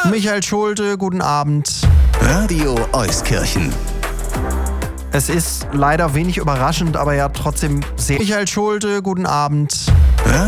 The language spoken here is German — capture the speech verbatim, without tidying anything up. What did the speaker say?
Michael Schulte, guten Abend. Radio Euskirchen. Es ist leider wenig überraschend, aber ja trotzdem sehr... Michael Schulte, guten Abend. Ja?